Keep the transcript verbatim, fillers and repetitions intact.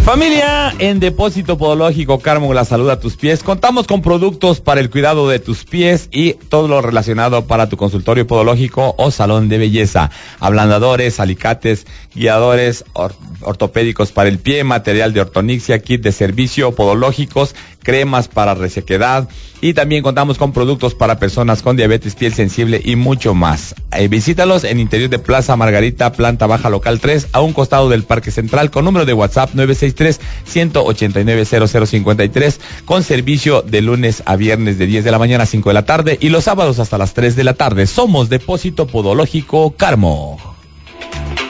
Familia, en Depósito Podológico Carmo, la salud a tus pies. Contamos con productos para el cuidado de tus pies y todo lo relacionado para tu consultorio podológico o salón de belleza. Ablandadores, alicates, guiadores or- ortopédicos para el pie, material de ortonixia, kit de servicio, podológicos, cremas para resequedad. Y también contamos con productos para personas con diabetes, piel sensible y mucho más. Eh, visítalos en interior de Plaza Margarita, planta baja local tres, a un costado del Parque Central, con número de WhatsApp nueve seis tres, uno ocho nueve, cero cero cinco tres, con servicio de lunes a viernes de diez de la mañana a cinco de la tarde y los sábados hasta las tres de la tarde. Somos Depósito Podológico Carmo.